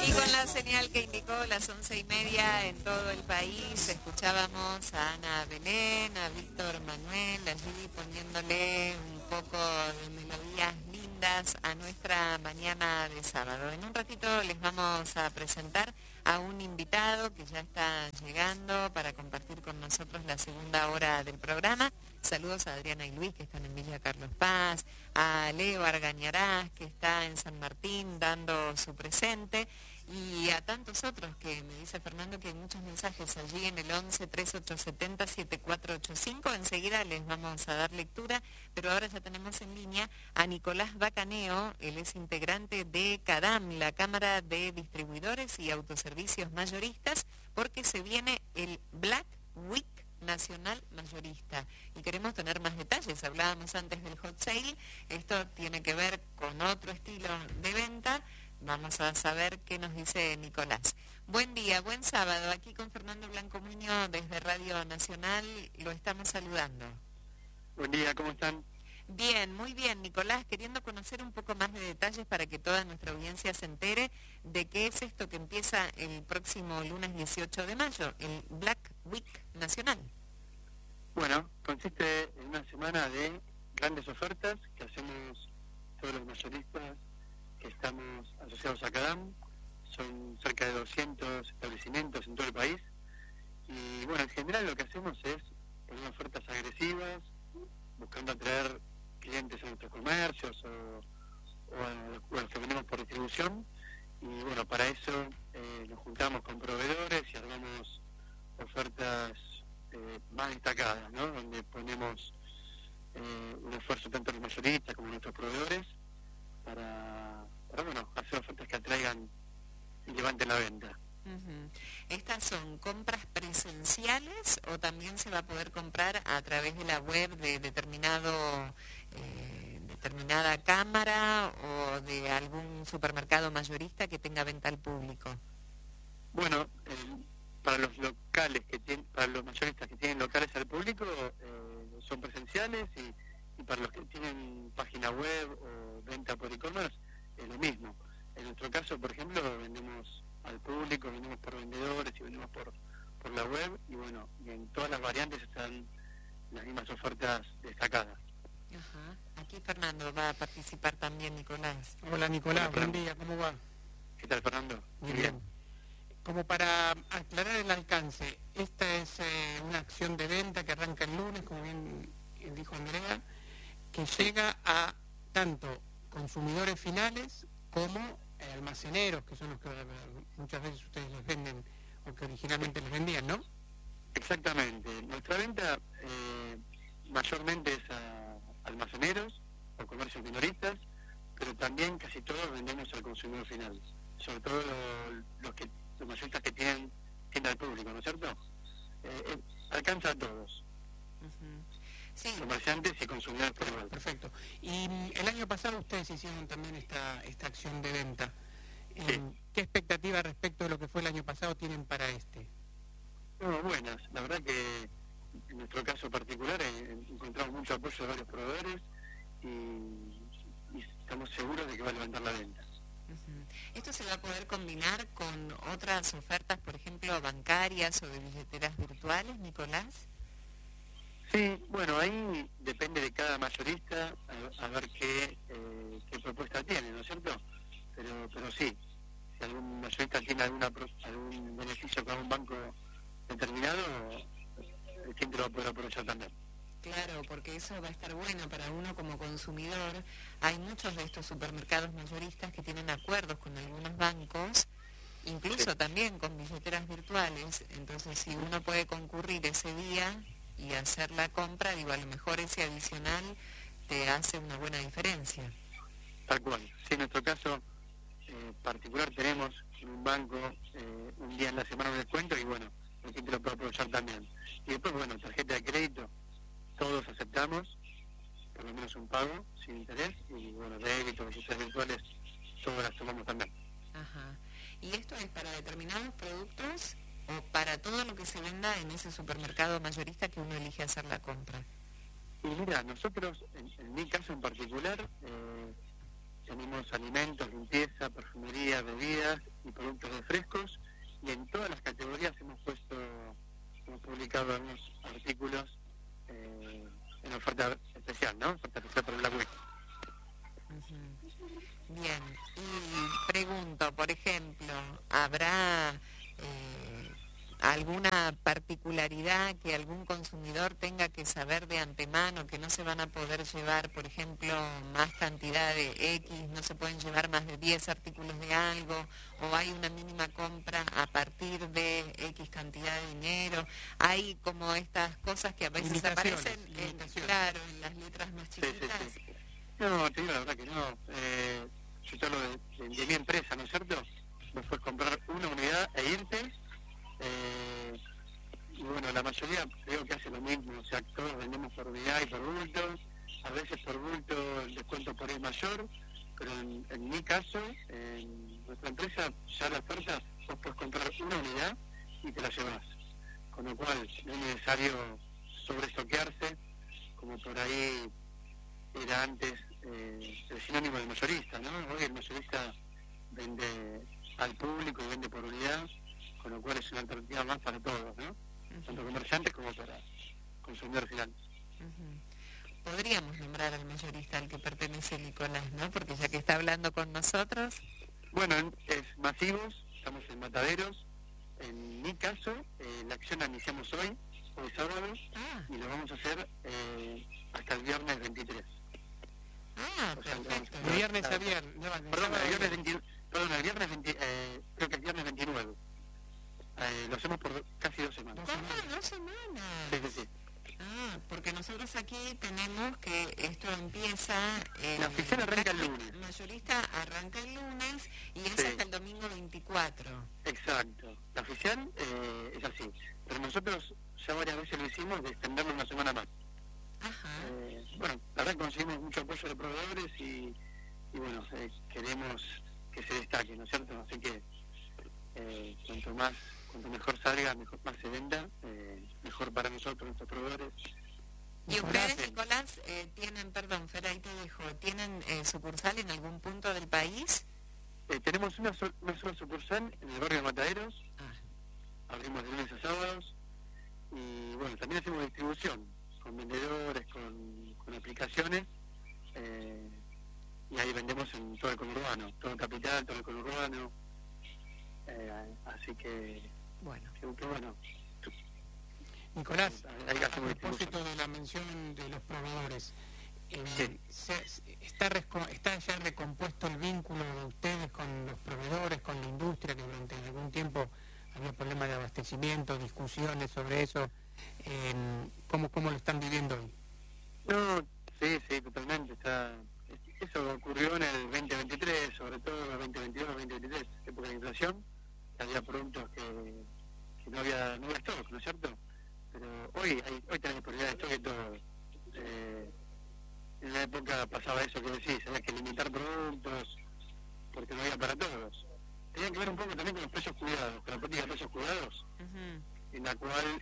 Y con la señal que indicó las 11:30 en todo el país, escuchábamos a Ana Belén, a Víctor Manuel, allí poniéndole un poco de melodías lindas a nuestra mañana de sábado. En un ratito les vamos a presentar a un invitado que ya está llegando para compartir con nosotros la segunda hora del programa. Saludos a Adriana y Luis, que están en Villa Carlos Paz, a Leo Argañarás, que está en San Martín dando su presente, y a tantos otros que me dice Fernando que hay muchos mensajes allí en el 11 3870 7485. Enseguida les vamos a dar lectura, pero ahora ya tenemos en línea a Nicolás Bacaneo. Él es integrante de CADAM, la Cámara de Distribuidores y Autoservicios Mayoristas, porque se viene el Black Week Nacional Mayorista y queremos tener más detalles. Hablábamos antes del hot sale, esto tiene que ver con otro estilo de venta. Vamos a saber qué nos dice Nicolás. Buen día, buen sábado, aquí con Fernando Blanco Muñoz desde Radio Nacional, lo estamos saludando. Buen día, ¿cómo están? Bien, muy bien, Nicolás, queriendo conocer un poco más de detalles para que toda nuestra audiencia se entere de qué es esto que empieza el próximo lunes 18 de mayo, el Black Week Nacional. Bueno, consiste en una semana de grandes ofertas que hacemos todos los mayoristas que estamos asociados a CADAM. Son cerca de 200 establecimientos en todo el país. Y bueno, en general lo que hacemos es poner ofertas agresivas, buscando atraer clientes a nuestros comercios o a los que vendemos por distribución. Y bueno, para eso nos juntamos con proveedores y armamos ofertas más destacadas, ¿no? Donde ponemos un esfuerzo tanto los mayoristas como nuestros proveedores para bueno, hacer ofertas que atraigan y levanten la venta. Uh-huh. ¿Estas son compras presenciales o también se va a poder comprar a través de la web de determinada cámara o de algún supermercado mayorista que tenga venta al público? Bueno, para los locales para los mayoristas que tienen locales al público son presenciales y para los que tienen página web o venta por e-commerce es lo mismo. En nuestro caso, por ejemplo, vendemos al público, vendemos por vendedores y vendemos por la web y bueno, y en todas las variantes están las mismas ofertas destacadas. Ajá. Aquí Fernando va a participar también, Nicolás. Hola Nicolás, buen día, ¿cómo va? ¿Qué tal, Fernando? Muy bien. Como para aclarar el alcance, esta es una acción de venta que arranca el lunes, como bien dijo Andrea, que llega a tanto consumidores finales como almaceneros, que son los que muchas veces ustedes les venden o que originalmente les vendían, ¿no? Exactamente. Nuestra venta mayormente es a almaceneros o comercios minoristas, pero también casi todos vendemos al consumidor final, sobre todo los mayoristas que tienen tienda al público, ¿no es cierto? Alcanza a todos. Uh-huh. Sí. Comerciantes y consumidores por igual. Perfecto. Y el año pasado ustedes hicieron también esta acción de venta. Sí. ¿Qué expectativa respecto de lo que fue el año pasado tienen para este? Bueno, buenas. La verdad que en nuestro caso particular encontramos mucho apoyo de varios proveedores y estamos seguros de que va a levantar la venta. Uh-huh. ¿Esto se va a poder combinar con otras ofertas, por ejemplo, bancarias o de billeteras virtuales, Nicolás? Sí, bueno, ahí depende de cada mayorista a ver qué propuesta tiene, ¿no es cierto? Pero sí, si algún mayorista tiene algún beneficio con un banco determinado, el cliente lo va a poder aprovechar también. Claro, porque eso va a estar bueno para uno como consumidor. Hay muchos de estos supermercados mayoristas que tienen acuerdos con algunos bancos, incluso Sí. también con billeteras virtuales. Entonces, si uno puede concurrir ese día y hacer la compra, digo, a lo mejor ese adicional te hace una buena diferencia. Tal cual. Sí, en nuestro caso particular tenemos en un banco un día en la semana un descuento y bueno, el cliente lo puede aprovechar también. Y después, bueno, tarjeta de crédito, todos aceptamos, por lo menos un pago sin interés, y bueno, débito, billeteras virtuales, todas las tomamos también. Ajá. ¿Y esto es para determinados productos o para todo lo que se venda en ese supermercado mayorista que uno elige hacer la compra? Y mira, nosotros, en mi caso en particular, tenemos alimentos, limpieza, perfumería, bebidas y productos de frescos, y en todas las categorías hemos publicado algunos artículos en oferta especial, ¿no? Oferta especial por el Black Week. Bien, y pregunto, por ejemplo, ¿habrá alguna particularidad que algún consumidor tenga que saber de antemano, que no se van a poder llevar, por ejemplo, más cantidad de X, no se pueden llevar más de 10 artículos de algo, o hay una mínima compra a partir de X cantidad de dinero? Hay como estas cosas que a veces aparecen claro, en las letras más chiquitas. Sí. No, te digo la verdad que no. Yo te hablo de mi empresa, ¿no es cierto? Vos puedes comprar una unidad e irte. Y bueno, la mayoría creo que hace lo mismo, o sea, todos vendemos por unidad y por bulto, a veces por bulto el descuento por ahí es mayor, pero en mi caso, en nuestra empresa, ya la oferta, vos podés comprar una unidad y te la llevas, con lo cual no es necesario sobreestoquearse, como por ahí era antes el sinónimo del mayorista, ¿no? Hoy el mayorista vende al público y vende por unidad, con lo cual es una alternativa más para todos, ¿no? Tanto comerciantes como para consumidores finales. Podríamos nombrar al mayorista al que pertenece Nicolás, ¿no? Porque ya que está hablando con nosotros. Bueno, es Masivos, estamos en Mataderos. En mi caso, la acción la iniciamos hoy sábado, y lo vamos a hacer hasta el viernes 23. Perfecto. De viernes a viernes. Perdón, el viernes 20, creo que el viernes 29. Lo hacemos por casi 2 semanas. ¿2 semanas? Sí. Porque nosotros aquí tenemos que esto empieza... la oficina arranca el lunes. El mayorista arranca el lunes y es hasta el domingo 24. Exacto. La oficial es así. Pero nosotros ya varias veces lo hicimos de extenderlo una semana más. Bueno, la verdad conseguimos mucho apoyo de proveedores y bueno, queremos que se destaque, ¿no es cierto? Así que cuanto mejor salga, más se venda, mejor para nosotros, nuestros proveedores. ¿Y ustedes, Nicolás, tienen, perdón, Fer, ahí te dejo, tienen sucursal en algún punto del país? Tenemos una sola sucursal en el barrio de Mataderos, abrimos de lunes a sábados, y bueno, también hacemos distribución, con vendedores, con aplicaciones, y ahí vendemos en todo el conurbano, todo el capital, todo el conurbano, así que bueno. Nicolás, a propósito de la mención de los proveedores, ¿está ya recompuesto el vínculo de ustedes con los proveedores, con la industria, que durante algún tiempo había problemas de abastecimiento, discusiones sobre eso? ¿Cómo lo están viviendo hoy? No, sí, totalmente. Eso ocurrió en el 2023, sobre todo en el 2022, 2023, época de inflación. Había productos que no había stock, ¿no es cierto? Pero hoy tenés disponibilidad de stock de todo. En la época pasaba eso que decís, había que limitar productos porque no había para todos. Tenía que ver un poco también con los precios cuidados, con la política de precios cuidados, en la cual,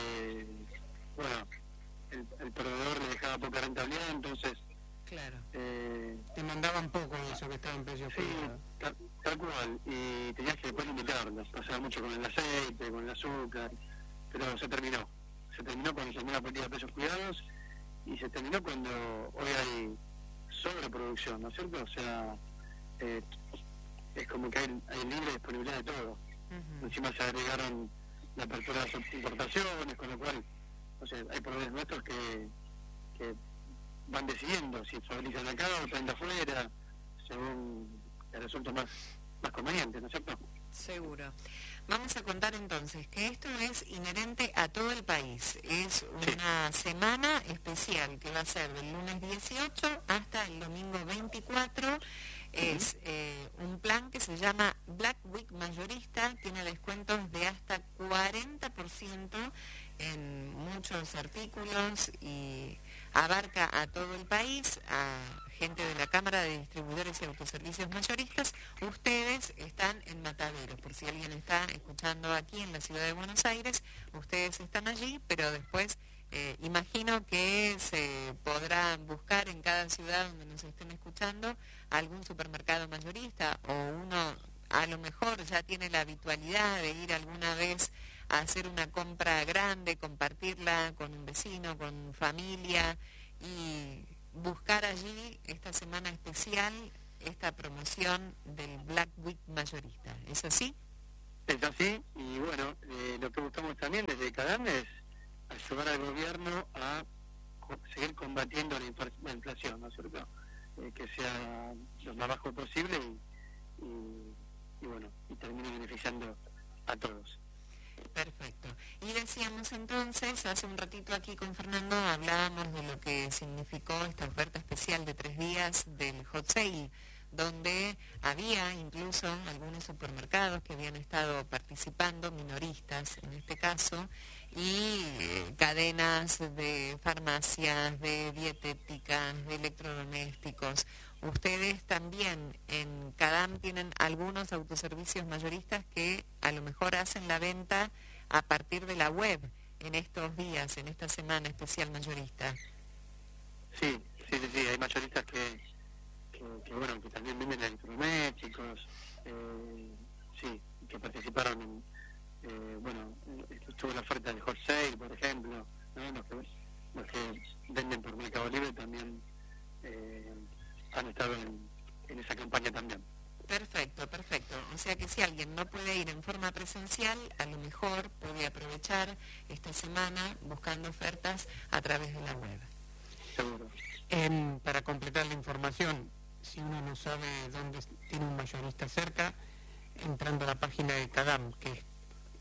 el proveedor le dejaba poca rentabilidad, entonces... Claro. Te mandaban poco de eso que estaba en precios cuidados. Tal cual, y tenías que después limitarlos. Pasaba mucho con el aceite, con el azúcar, pero se terminó cuando se terminó la política de precios cuidados, y se terminó cuando hoy hay sobreproducción, ¿no es cierto? O sea, es como que hay libre disponibilidad de todo. Encima se agregaron la apertura de las importaciones, con lo cual, o sea, hay proveedores nuestros que van decidiendo si fabrican acá o traen de afuera, según el resulta más conveniente, ¿no es cierto? Seguro. Vamos a contar entonces que esto es inherente a todo el país. Es una semana especial que va a ser del lunes 18 hasta el domingo 24. Es un plan que se llama Black Week Mayorista, tiene descuentos de hasta 40% en muchos artículos y abarca a todo el país, a gente de la Cámara de Distribuidores y Autoservicios Mayoristas. Ustedes están en Mataderos, por si alguien está escuchando aquí en la ciudad de Buenos Aires, ustedes están allí, pero después imagino que se podrá buscar en cada ciudad donde nos estén escuchando algún supermercado mayorista o uno a lo mejor ya tiene la habitualidad de ir alguna vez a hacer una compra grande, compartirla con un vecino, con familia y buscar allí esta semana especial, esta promoción del Black Week mayorista. ¿Es así? Es así, y bueno, lo que buscamos también desde CADAM es ayudar al gobierno a seguir combatiendo la inflación, ¿no es cierto? Que sea lo más bajo posible y bueno, y termine beneficiando a todos. Perfecto. Y decíamos entonces, hace un ratito aquí con Fernando hablábamos de lo que significó esta oferta especial de 3 días del Hot Sale, donde había incluso algunos supermercados que habían estado participando, minoristas en este caso, y cadenas de farmacias, de dietéticas, de electrodomésticos. Ustedes también en CADAM tienen algunos autoservicios mayoristas que a lo mejor hacen la venta a partir de la web en estos días, en esta semana especial mayorista. Sí, hay mayoristas que bueno, que también venden electrodomésticos, que participaron en, bueno, estuvo la oferta del Hot Sale, por ejemplo, ¿no? Los que venden por Mercado Libre también han estado en esa campaña también. Perfecto. O sea que si alguien no puede ir en forma presencial, a lo mejor puede aprovechar esta semana buscando ofertas a través de la web. Seguro. Para completar la información, si uno no sabe dónde tiene un mayorista cerca, entrando a la página de CADAM, que es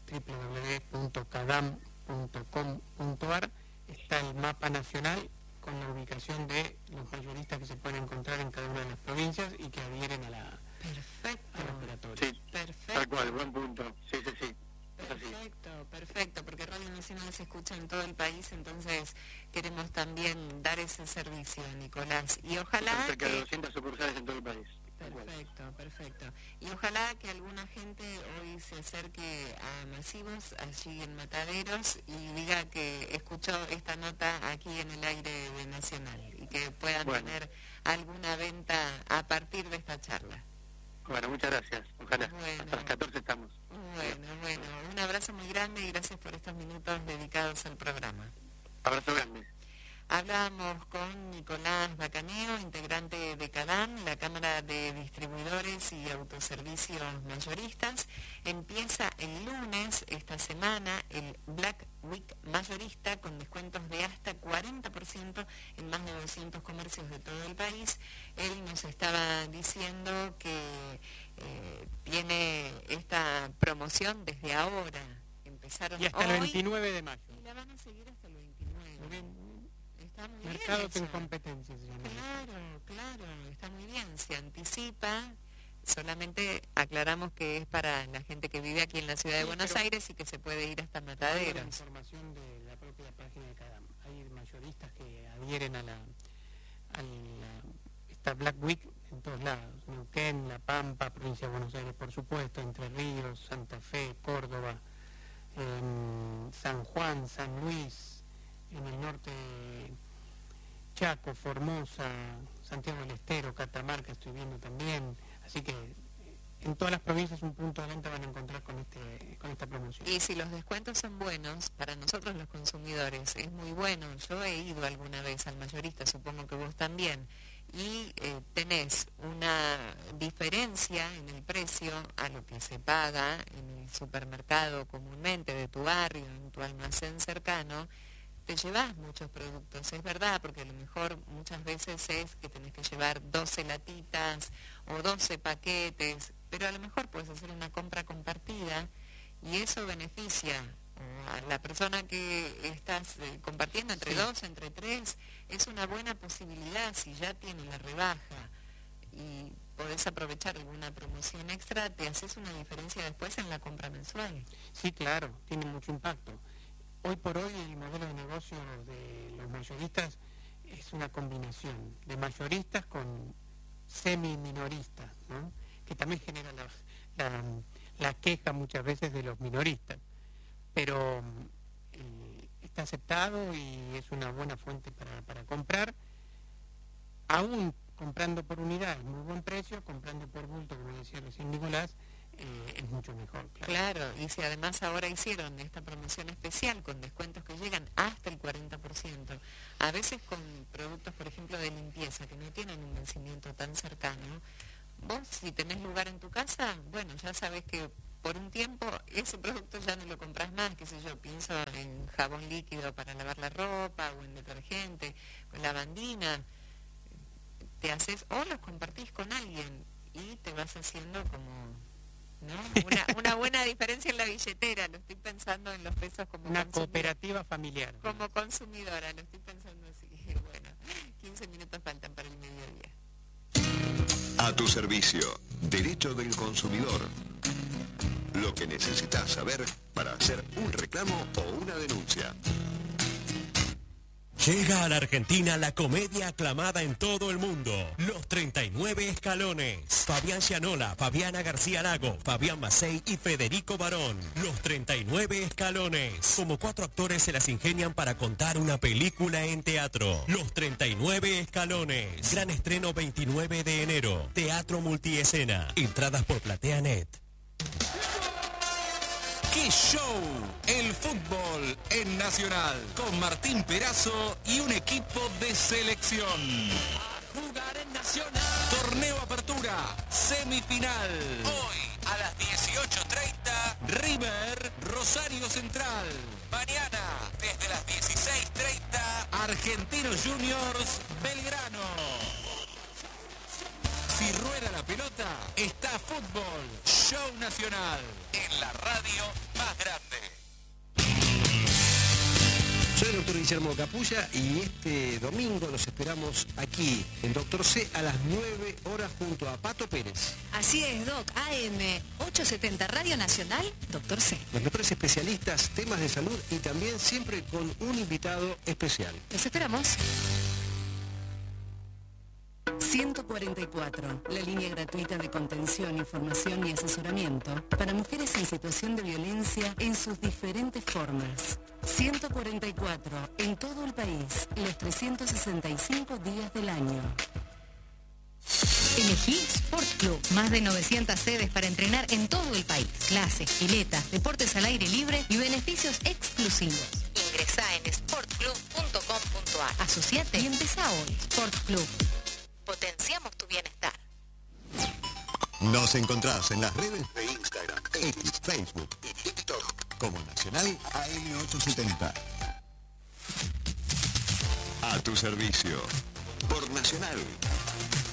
www.cadam.com.ar, está el mapa nacional con la ubicación de los mayoristas que se pueden encontrar en cada una de las provincias y que adhieren a la operatoria. Sí, perfecto. Tal cual, buen punto. Sí. Perfecto, porque Radio Nacional se escucha en todo el país, entonces queremos también dar ese servicio, Nicolás. Y ojalá cerca de 200 sucursales en todo el país. Perfecto. Y ojalá que alguna gente hoy se acerque a Masivos, allí en Mataderos, y diga que escuchó esta nota aquí en el aire de Nacional y que puedan tener alguna venta a partir de esta charla. Bueno, muchas gracias. Ojalá. Hasta las 14 estamos. Bueno. Un abrazo muy grande y gracias por estos minutos dedicados al programa. Abrazo grande. Hablábamos con Nicolás Bacaneo, integrante de CADAM, la Cámara de Distribuidores y Autoservicios Mayoristas. Empieza el lunes, esta semana, el Black Week mayorista con descuentos de hasta 40% en más de 200 comercios de todo el país. Él nos estaba diciendo que tiene esta promoción desde ahora. Empezaron y hasta el 29 de mayo. Y la van a seguir hasta el 29. Mercados en competencia se llama. Claro, está muy bien, se anticipa, solamente aclaramos que es para la gente que vive aquí en la ciudad de Buenos Aires y que se puede ir hasta Mataderos. Hay información de la propia página de CADAM, hay mayoristas que adhieren a esta Black Week en todos lados, Neuquén, La Pampa, provincia de Buenos Aires por supuesto, Entre Ríos, Santa Fe, Córdoba, San Juan, San Luis, en el norte Chaco, Formosa, Santiago del Estero, Catamarca estoy viendo también, así que en todas las provincias un punto de venta van a encontrar con esta promoción. Y si los descuentos son buenos, para nosotros los consumidores es muy bueno. Yo he ido alguna vez al mayorista, supongo que vos también, y tenés una diferencia en el precio a lo que se paga en el supermercado comúnmente de tu barrio, en tu almacén cercano. Te llevas muchos productos, es verdad, porque a lo mejor muchas veces es que tenés que llevar 12 latitas o 12 paquetes, pero a lo mejor puedes hacer una compra compartida y eso beneficia a la persona que estás compartiendo entre dos, entre tres. Es una buena posibilidad si ya tiene la rebaja y podés aprovechar alguna promoción extra, te haces una diferencia después en la compra mensual. Sí, claro, tiene mucho impacto. Hoy por hoy el modelo de negocio de los mayoristas es una combinación de mayoristas con semi-minoristas, ¿no? Que también genera la queja muchas veces de los minoristas, pero está aceptado y es una buena fuente para comprar, aún comprando por unidad, muy buen precio, comprando por bulto, como decía recién Nicolás, es mucho mejor. Claro, y si además ahora hicieron esta promoción especial con descuentos que llegan hasta el 40%, a veces con productos, por ejemplo, de limpieza, que no tienen un vencimiento tan cercano, vos si tenés lugar en tu casa, bueno, ya sabés que por un tiempo ese producto ya no lo compras más, qué sé yo, pienso en jabón líquido para lavar la ropa o en detergente, con lavandina, te haces o los compartís con alguien y te vas haciendo como, ¿no? Una buena diferencia en la billetera, lo estoy pensando en los pesos como una cooperativa familiar. Como consumidora, lo estoy pensando así. Bueno, 15 minutos faltan para el mediodía. A tu servicio, Derecho del Consumidor. Lo que necesitas saber para hacer un reclamo o una denuncia. Llega a la Argentina la comedia aclamada en todo el mundo, Los 39 Escalones. Fabián Gianola, Fabiana García Lago, Fabián Macei y Federico Barón. Los 39 Escalones. Como 4 actores se las ingenian para contar una película en teatro. Los 39 Escalones. Gran estreno 29 de enero. Teatro Multiescena. Entradas por PlateaNet. ¡Qué show! El fútbol en Nacional, con Martín Perazo y un equipo de selección. Jugar en Nacional. Torneo Apertura, semifinal. Hoy a las 18:30, River, Rosario Central. Mañana, desde las 16:30, Argentinos Juniors, Belgrano. Si rueda la pelota, está fútbol. Show Nacional, en la radio más grande. Soy el doctor Guillermo Capulla y este domingo los esperamos aquí, en Doctor C, a las 9 horas junto a Pato Pérez. Así es, Doc, AM 870 Radio Nacional, Doctor C. Los mejores especialistas, temas de salud y también siempre con un invitado especial. Los esperamos. 144, la línea gratuita de contención, información y asesoramiento para mujeres en situación de violencia en sus diferentes formas. 144, en todo el país, los 365 días del año. Elegí Sport Club, más de 900 sedes para entrenar en todo el país. Clases, piletas, deportes al aire libre y beneficios exclusivos. Ingresá en sportclub.com.ar. Asociate y empezá hoy. Sport Club. Potenciamos tu bienestar. Nos encontrás en las redes de Instagram, X, Facebook y TikTok como Nacional AM870. A tu servicio, por Nacional.